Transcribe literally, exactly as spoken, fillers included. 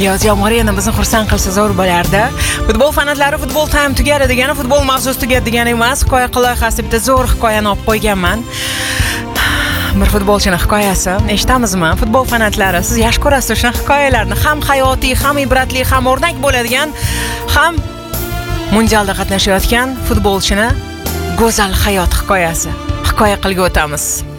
Yoz yomg'iri yana bizni xursand qilsa zo'r bo'lardi. Futbol fanatlari futbol time tugadi degani futbol mavzusi tugadi degani emas. Hikoya loyihasi bitta zo'r hikoyani olib qo'yganman. Bir futbolchini hikoyasi. Eshitamizmi? Futbol fanatlari, siz yaxshi ko'rasiz o'sha hikoyalarni. Ham hayotiy, ham ibratli, ham o'rnak bo'ladigan, ham mundialda qatnashayotgan futbolchini go'zal hayot hikoyasi. Hikoya qilib o'tamiz.